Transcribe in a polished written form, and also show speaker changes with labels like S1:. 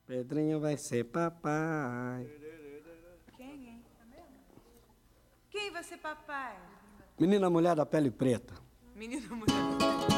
S1: Pedrinho vai ser papai.
S2: Quem, hein? Quem vai ser papai?
S1: Menina mulher da pele preta.
S2: Menino mulher.